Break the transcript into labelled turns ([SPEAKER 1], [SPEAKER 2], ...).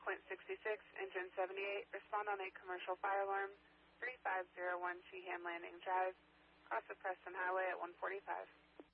[SPEAKER 1] 10.66, engine 78, respond on a commercial fire alarm, 3501 Sheehan Landing Drive, across the Preston Highway at 145.